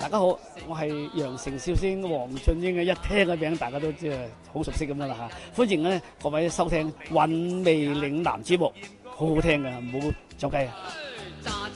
大家好，我係羊城笑星黃俊英嘅，一聽個名大家都即係好熟悉咁樣啦嚇。歡迎咧各位收聽《韻味嶺南》節目，好好聽㗎，唔好走雞啊！